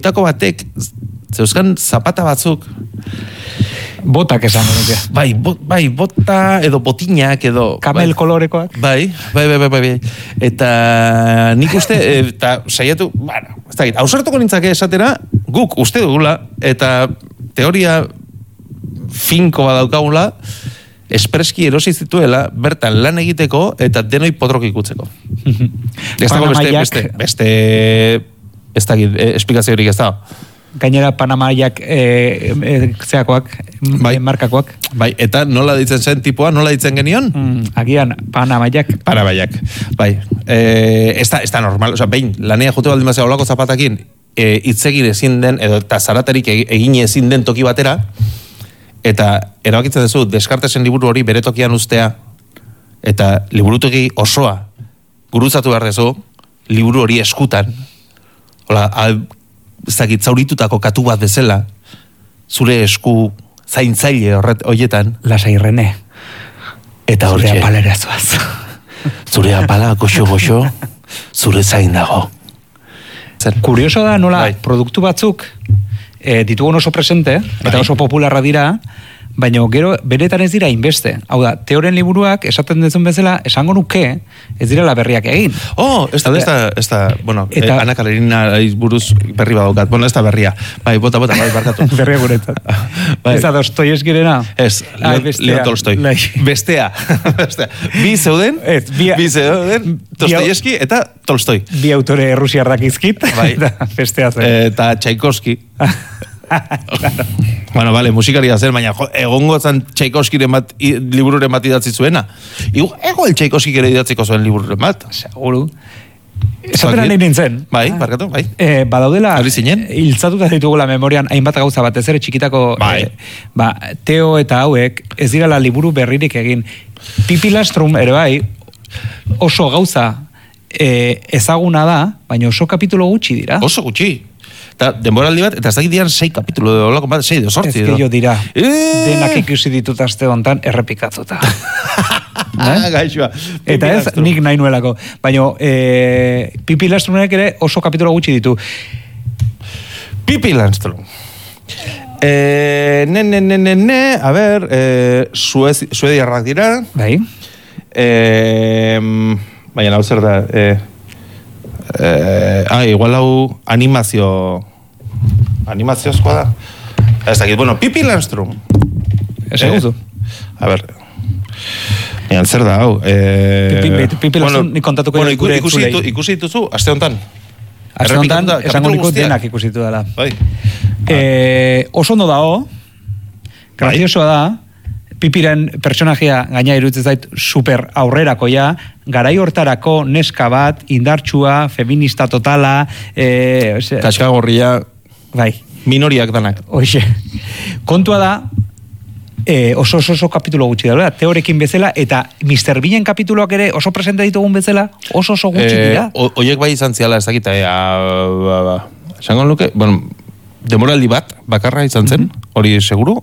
Tako batek, zeuzkan zapata batzuk, botak esan nuke. Bai, bota edo botinak edo... Kamel kolorekoak. Bai. Eta nik uste, eta saiatu, ez dakit, ausartuko nintzake esatera, guk uste dugula, eta teoria finko badaukagula, espreski erosi zituela, bertan lan egiteko, eta denoi potrok ikutzeko. Ez dago beste ez dakit, esplikaziorik ez dago. Gainera Panamaiak zeakoak, markakoak. Bai, eta nola ditzen zen tipua, nola ditzen genion? Agian, Panamaiak. Bai. Ez da normal, oza, behin, lanea jote baldin bazea olako zapatakin, hitzegin ezin den, edo eta zaraterik egin ezin den toki batera, eta erabakitzen duzu, Descartesen liburu hori bere tokian ustea, eta liburutoki osoa gurutzatu behar duzu, liburu hori eskutan, hola, zauritutako katu bat bezala, zure esku zaintzaile horietan. Lasai Rene. Eta zure apalera zoaz. Zure apala, goxo, zure zain dago. Kurioso da nola produktu batzuk ditugun oso presente, eta oso popularra dira, baina gero beretan ez dira inbeste. Hau da, Teoren liburuak, esaten dezun bezala, esango nuke, ez direla berriak egin. Ez da, bueno, Ana Karenina buruz berri badaukat. Bueno, ez da berria. Bai, bota, bai, barkatu. Berria guretzat. Ez da Dostoievskirena? Ez, Leo Tolstoi. Bestea. Bi zeuden, Dostoievski eta Tolstoi. Bi autore errusiarrak izkit, bestea zen. Eta Tchaikovsky. Bueno, vale, musikaria zer, baina egongo zan Tchaikovskyren bat libururen bat idatzi zuena. Ego el Tchaikovsky ere idatziko zuen libururen bat. Seguru. Esatera nahi nintzen. Bai, barkatu, bai. Badaudela, hiltzatuta ditugula memorian hainbat gauza bat, ez ere txikitako Teo eta hauek ez dirala liburu berririk egin. Pipi Lastrum ere bai, oso gauza ezaguna da, baina oso kapitulo gutxi dira. Oso gutxi. Eta denboraldi bat, eta ez dakit dian 6 kapitulo edo olako bat, 6 edo 8. Ez que jo dira, denak ikusi ditut aste hontan errepikatuta. Gaixua. Eta ez, nik nahi nuelako. Baina, Pipi Lastrunek ere oso kapitulo gutxi ditu. Pipi Lastrum. A ber, suediarrak dira. Bai. Baina, hau zer da, igual hau animaziozkoa da. Ez dakit, bueno, Pipi Lastrum. Ez egutu. A ber, zer da, hau. Pipi Lastrum nik kontatuko ikusi dituzu, aste honetan. Aste honetan, esango nikut denak ikusi ditu dela. Bai. Oso ondo dao, graziosoa da, Pipiren personajea gaina iruditzen zait super aurrerakoia, garai hortarako neska bat, indartsua, feminista totala, kaskagorria, bai, minoriak danak. Hoxe. Kontua da, oso kapitulo gutxi da, Teorekin bezala, eta Mr. Beanen kapituloak ere oso presente ditugun bezala, oso gutxi dira. Oiek bai izan ziala ez dakita, esango luke, bueno, demoraldi bat, bakarra izan zen, hori seguru,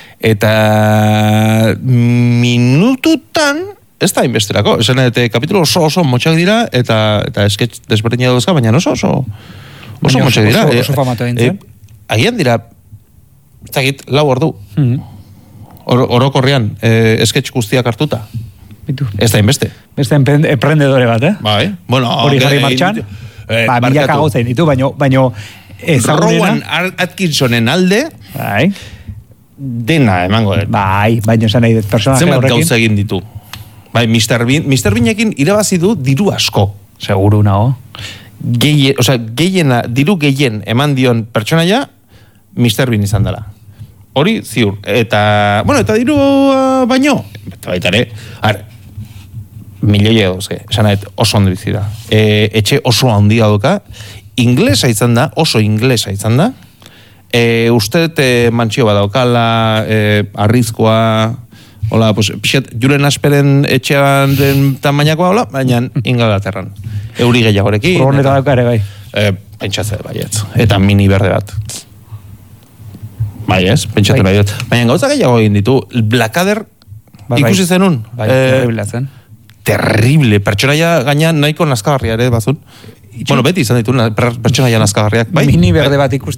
eta minututan ez da inbesterako, esan kapitulo oso motxak dira, eta sketch desberdina dozka, baina oso motxak dira. Oso famatu egin zen. Agian dira, ez dakit, 4 ordu. Orokorrean, sketch guztiak hartuta. Ez da inbeste. Beste emprendedore bat, Bai. Bueno, hori jarri martxan. Milaka gauza ditu, baino Rowan Atkinsonen alde, bai, dena emango dut. Bai, baina esan nahi dut personaje horrekin. Zemat gauza egin ditu. Bai, Mr. Beanekin irabazi du diru asko. Seguru nago. Diru gehien eman dion pertsonaia Mr. Bean izan dela. Hori ziur. Eta diru baino. Eta baita ere, milioi edo, esan nahi oso ondo bizi da. Etxe oso handia doka. Oso inglesa izan da. Uste mantxio badaukala, arrizkoa, hola, pues, pixet, Julen Asperen etxean den tamainakoa, hola, baina Inglaterran. Euri gehiagorekin. Furgoneta dauka ere, bai. Pentsatze, baietz. Eta mini berde bat. Bai, ez? Pentsatze, baietz. Baina gauza gehiago egin ditu. Blackadder ikusi zenun. Bai, terrible zen. Terrible. Pertsonaia gaina nahiko nazkagarria ere bazun. Bueno, beti izan ditu pertsonaia nazkagarriak. Mini berde bat ikusten.